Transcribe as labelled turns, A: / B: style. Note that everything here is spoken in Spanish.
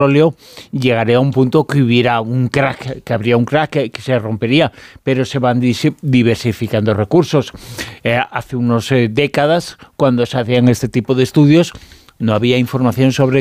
A: petróleo, llegaría a un punto que hubiera un crack, que habría un crack que se rompería, pero se van diversificando recursos. Hace unas décadas, cuando se hacían este tipo de estudios, no había información sobre